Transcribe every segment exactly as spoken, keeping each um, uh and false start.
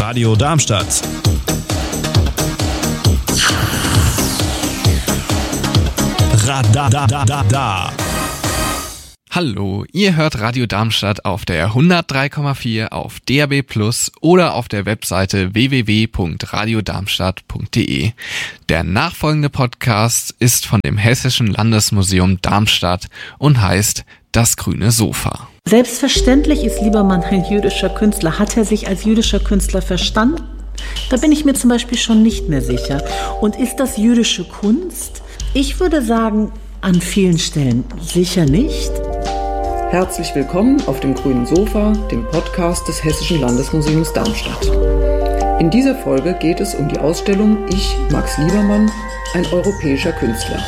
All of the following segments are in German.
Radio Darmstadt. Radadadada. Hallo, ihr hört Radio Darmstadt auf der hundertdrei Komma vier, auf D A B plus oder auf der Webseite w w w punkt radio darmstadt punkt d e. Der nachfolgende Podcast ist von dem Hessischen Landesmuseum Darmstadt und heißt Das grüne Sofa. Selbstverständlich ist Liebermann ein jüdischer Künstler. Hat er sich als jüdischer Künstler verstanden? Da bin ich mir zum Beispiel schon nicht mehr sicher. Und ist das jüdische Kunst? Ich würde sagen, an vielen Stellen sicher nicht. Herzlich willkommen auf dem grünen Sofa, dem Podcast des Hessischen Landesmuseums Darmstadt. In dieser Folge geht es um die Ausstellung Ich, Max Liebermann, ein europäischer Künstler.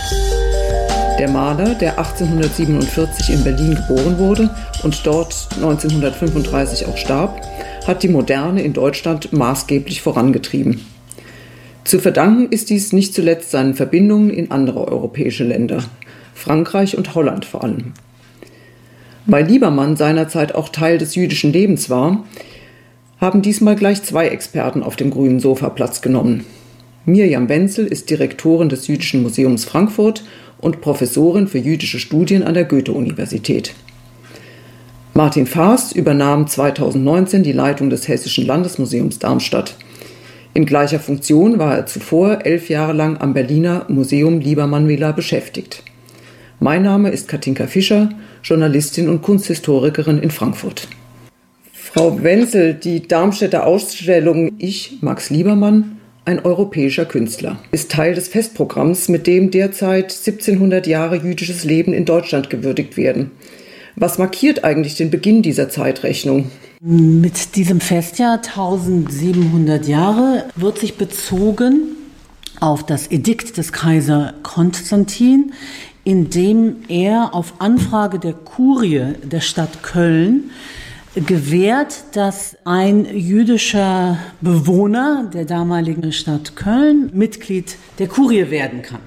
Der Maler, der achtzehnhundertsiebenundvierzig in Berlin geboren wurde und dort neunzehnhundertfünfunddreißig auch starb, hat die Moderne in Deutschland maßgeblich vorangetrieben. Zu verdanken ist dies nicht zuletzt seinen Verbindungen in andere europäische Länder, Frankreich und Holland vor allem. Weil Liebermann seinerzeit auch Teil des jüdischen Lebens war, haben diesmal gleich zwei Experten auf dem grünen Sofa Platz genommen. Mirjam Wenzel ist Direktorin des Jüdischen Museums Frankfurt und Professorin für jüdische Studien an der Goethe-Universität. Martin Faas übernahm zweitausendneunzehn die Leitung des Hessischen Landesmuseums Darmstadt. In gleicher Funktion war er zuvor elf Jahre lang am Berliner Museum Liebermann-Villa beschäftigt. Mein Name ist Katinka Fischer, Journalistin und Kunsthistorikerin in Frankfurt. Frau Wenzel, die Darmstädter Ausstellung Ich, Max Liebermann, ein europäischer Künstler, ist Teil des Festprogramms, mit dem derzeit siebzehnhundert Jahre jüdisches Leben in Deutschland gewürdigt werden. Was markiert eigentlich den Beginn dieser Zeitrechnung? Mit diesem Festjahr eintausendsiebenhundert Jahre wird sich bezogen auf das Edikt des Kaiser Konstantin, in dem er auf Anfrage der Kurie der Stadt Köln gewährt, dass ein jüdischer Bewohner der damaligen Stadt Köln Mitglied der Kurie werden kann.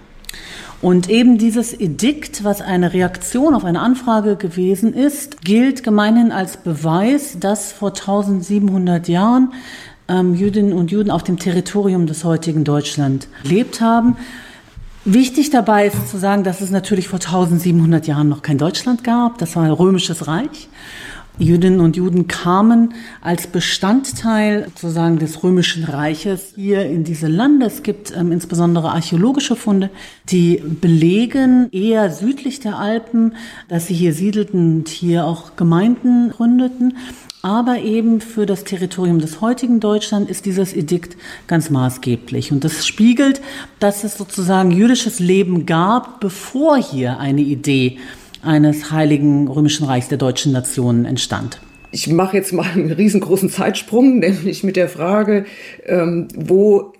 Und eben dieses Edikt, was eine Reaktion auf eine Anfrage gewesen ist, gilt gemeinhin als Beweis, dass vor eintausendsiebenhundert Jahren ähm, Jüdinnen und Juden auf dem Territorium des heutigen Deutschland gelebt haben. Wichtig dabei ist zu sagen, dass es natürlich vor eintausendsiebenhundert Jahren noch kein Deutschland gab. Das war ein römisches Reich. Jüdinnen und Juden kamen als Bestandteil sozusagen des Römischen Reiches hier in diese Lande. Es gibt ähm, insbesondere archäologische Funde, die belegen eher südlich der Alpen, dass sie hier siedelten und hier auch Gemeinden gründeten. Aber eben für das Territorium des heutigen Deutschland ist dieses Edikt ganz maßgeblich. Und das spiegelt, dass es sozusagen jüdisches Leben gab, bevor hier eine Idee eines heiligen römischen Reichs der deutschen Nationen entstand. Ich mache jetzt mal einen riesengroßen Zeitsprung, nämlich mit der Frage, ähm, wo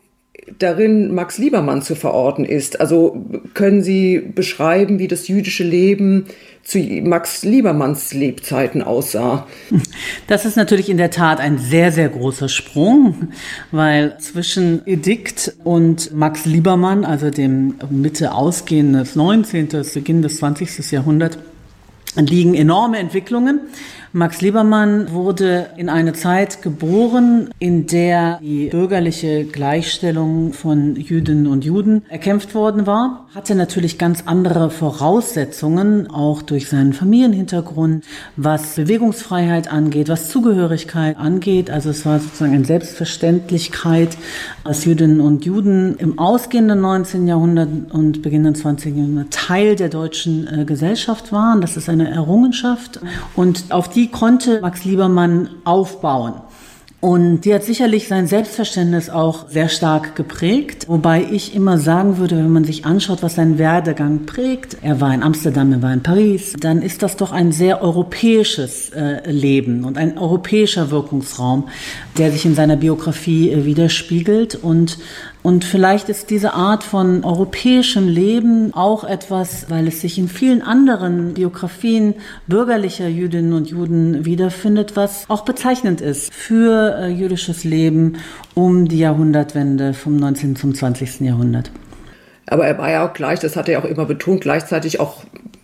darin Max Liebermann zu verorten ist. Also können Sie beschreiben, wie das jüdische Leben zu Max Liebermanns Lebzeiten aussah? Das ist natürlich in der Tat ein sehr, sehr großer Sprung, weil zwischen Edikt und Max Liebermann, also dem Mitte ausgehenden des neunzehnten. Beginn des zwanzigsten. Jahrhunderts, liegen enorme Entwicklungen. Max Liebermann wurde in eine Zeit geboren, in der die bürgerliche Gleichstellung von Jüdinnen und Juden erkämpft worden war, hatte natürlich ganz andere Voraussetzungen, auch durch seinen Familienhintergrund, was Bewegungsfreiheit angeht, was Zugehörigkeit angeht. Also es war sozusagen eine Selbstverständlichkeit, dass Jüdinnen und Juden im ausgehenden neunzehnten. Jahrhundert und beginnenden zwanzigsten. Jahrhundert Teil der deutschen äh, Gesellschaft waren. Das ist eine Errungenschaft und auf die konnte Max Liebermann aufbauen. Und die hat sicherlich sein Selbstverständnis auch sehr stark geprägt. Wobei ich immer sagen würde, wenn man sich anschaut, was sein Werdegang prägt, er war in Amsterdam, er war in Paris, dann ist das doch ein sehr europäisches äh, Leben und ein europäischer Wirkungsraum, der sich in seiner Biografie äh, widerspiegelt. Und Und vielleicht ist diese Art von europäischem Leben auch etwas, weil es sich in vielen anderen Biografien bürgerlicher Jüdinnen und Juden wiederfindet, was auch bezeichnend ist für äh, jüdisches Leben um die Jahrhundertwende vom neunzehnten zum zwanzigsten. Jahrhundert. Aber er war ja auch gleich, das hat er auch immer betont, gleichzeitig auch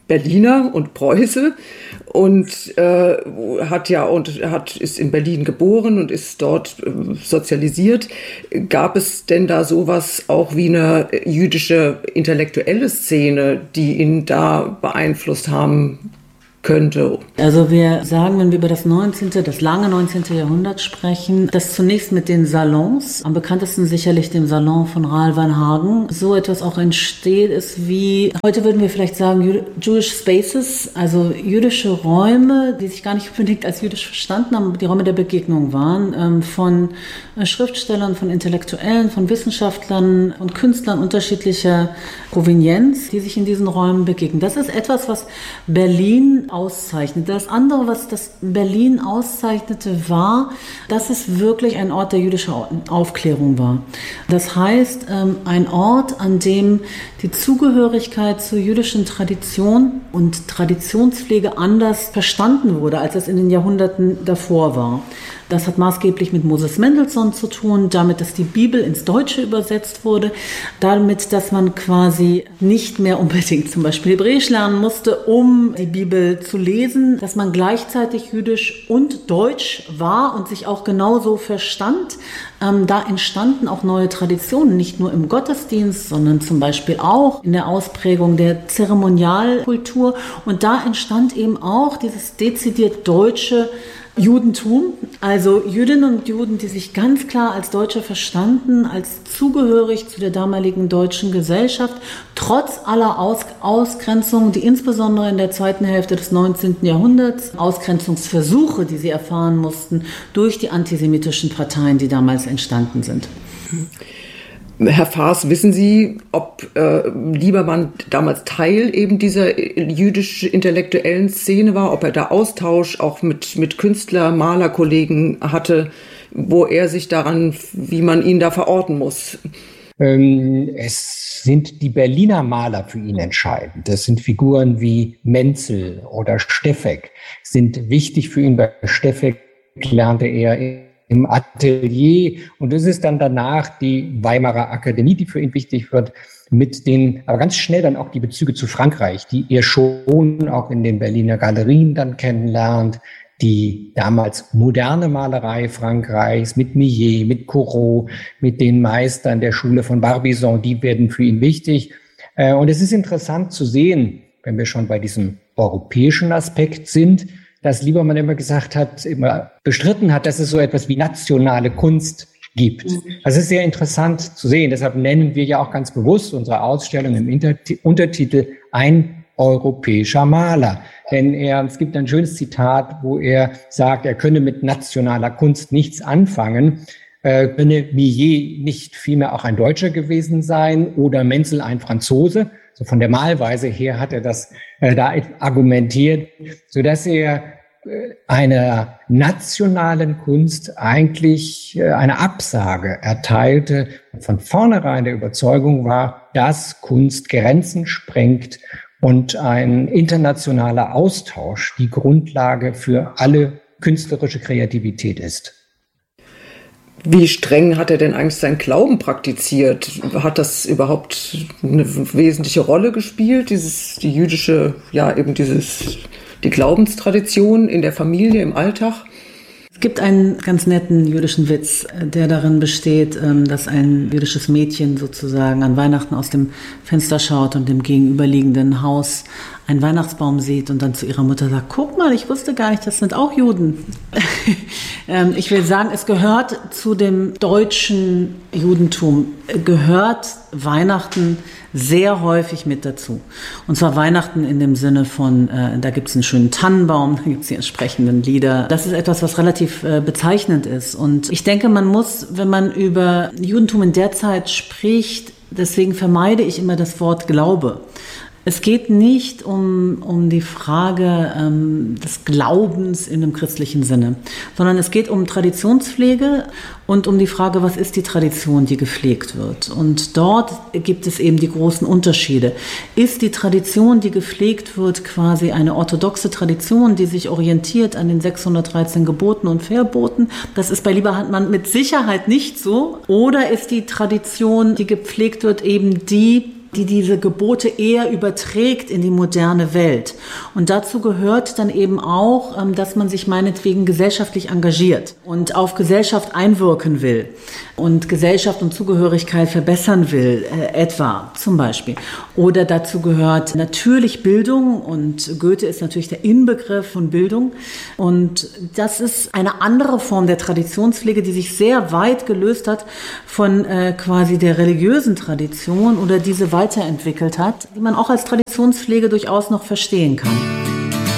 Berliner und Preuße und äh, hat ja und hat ist in Berlin geboren und ist dort äh, sozialisiert. Gab es denn da sowas auch wie eine jüdische intellektuelle Szene, die ihn da beeinflusst haben könnte? Also wir sagen, wenn wir über das neunzehnte, das lange neunzehnte Jahrhundert sprechen, dass zunächst mit den Salons, am bekanntesten sicherlich dem Salon von Rahl-Weinhagen, so etwas auch entsteht, ist wie, heute würden wir vielleicht sagen, Jewish Spaces, also jüdische Räume, die sich gar nicht unbedingt als jüdisch verstanden haben, aber die Räume der Begegnung waren, von Schriftstellern, von Intellektuellen, von Wissenschaftlern und Künstlern unterschiedlicher Provenienz, die sich in diesen Räumen begegnen. Das ist etwas, was Berlin auszeichnet. Das andere, was das Berlin auszeichnete, war, dass es wirklich ein Ort der jüdischen Aufklärung war. Das heißt, ein Ort, an dem die Zugehörigkeit zur jüdischen Tradition und Traditionspflege anders verstanden wurde, als es in den Jahrhunderten davor war. Das hat maßgeblich mit Moses Mendelssohn zu tun, damit, dass die Bibel ins Deutsche übersetzt wurde, damit, dass man quasi nicht mehr unbedingt zum Beispiel Hebräisch lernen musste, um die Bibel zu lesen, dass man gleichzeitig jüdisch und deutsch war und sich auch genauso verstand. Ähm, da entstanden auch neue Traditionen, nicht nur im Gottesdienst, sondern zum Beispiel auch in der Ausprägung der Zeremonialkultur. Und da entstand eben auch dieses dezidiert deutsche Judentum, also Jüdinnen und Juden, die sich ganz klar als Deutsche verstanden, als zugehörig zu der damaligen deutschen Gesellschaft, trotz aller Aus- Ausgrenzungen, die insbesondere in der zweiten Hälfte des neunzehnten Jahrhunderts, Ausgrenzungsversuche, die sie erfahren mussten, durch die antisemitischen Parteien, die damals entstanden sind. Herr Faas, wissen Sie, ob äh, Liebermann damals Teil eben dieser jüdisch-intellektuellen Szene war, ob er da Austausch auch mit, mit Künstler-, Malerkollegen hatte, wo er sich daran, wie man ihn da verorten muss? Ähm, es sind die Berliner Maler für ihn entscheidend. Das sind Figuren wie Menzel oder Steffeck, sind wichtig für ihn. Bei Steffeck lernte er im Atelier, und es ist dann danach die Weimarer Akademie, die für ihn wichtig wird, mit den, aber ganz schnell dann auch die Bezüge zu Frankreich, die er schon auch in den Berliner Galerien dann kennenlernt, die damals moderne Malerei Frankreichs mit Millet, mit Corot, mit den Meistern der Schule von Barbizon, die werden für ihn wichtig. Und es ist interessant zu sehen, wenn wir schon bei diesem europäischen Aspekt sind, dass Liebermann immer gesagt hat, immer bestritten hat, dass es so etwas wie nationale Kunst gibt. Das ist sehr interessant zu sehen. Deshalb nennen wir ja auch ganz bewusst unsere Ausstellung im Interti- Untertitel Ein europäischer Maler. Denn er, es gibt ein schönes Zitat, wo er sagt, er könne mit nationaler Kunst nichts anfangen. Äh, könne Millet nicht vielmehr auch ein Deutscher gewesen sein oder Menzel ein Franzose? So von der Malweise her hat er das äh, da argumentiert, so dass er äh, einer nationalen Kunst eigentlich äh, eine Absage erteilte und von vornherein der Überzeugung war, dass Kunst Grenzen sprengt und ein internationaler Austausch die Grundlage für alle künstlerische Kreativität ist. Wie streng hat er denn eigentlich seinen Glauben praktiziert? Hat das überhaupt eine wesentliche Rolle gespielt, dieses, die jüdische, ja, eben dieses, die Glaubenstradition in der Familie, im Alltag? Es gibt einen ganz netten jüdischen Witz, der darin besteht, dass ein jüdisches Mädchen sozusagen an Weihnachten aus dem Fenster schaut und im gegenüberliegenden Haus einen Weihnachtsbaum sieht und dann zu ihrer Mutter sagt, guck mal, ich wusste gar nicht, das sind auch Juden. Ich will sagen, es gehört zu dem deutschen Judentum, gehört Weihnachten sehr häufig mit dazu. Und zwar Weihnachten in dem Sinne von, äh, da gibt es einen schönen Tannenbaum, da gibt es die entsprechenden Lieder. Das ist etwas, was relativ äh, bezeichnend ist. Und ich denke, man muss, wenn man über Judentum in der Zeit spricht, deswegen vermeide ich immer das Wort Glaube. Es geht nicht um, um die Frage ähm, des Glaubens in einem christlichen Sinne, sondern es geht um Traditionspflege und um die Frage, was ist die Tradition, die gepflegt wird. Und dort gibt es eben die großen Unterschiede. Ist die Tradition, die gepflegt wird, quasi eine orthodoxe Tradition, die sich orientiert an den sechshundertdreizehn Geboten und Verboten? Das ist bei Liebermann mit Sicherheit nicht so. Oder ist die Tradition, die gepflegt wird, eben die, die diese Gebote eher überträgt in die moderne Welt. Und dazu gehört dann eben auch, dass man sich meinetwegen gesellschaftlich engagiert und auf Gesellschaft einwirken will und Gesellschaft und Zugehörigkeit verbessern will, äh, etwa zum Beispiel. Oder dazu gehört natürlich Bildung, und Goethe ist natürlich der Inbegriff von Bildung. Und das ist eine andere Form der Traditionspflege, die sich sehr weit gelöst hat von äh, quasi der religiösen Tradition oder diese weiterentwickelt hat, die man auch als Traditionspflege durchaus noch verstehen kann.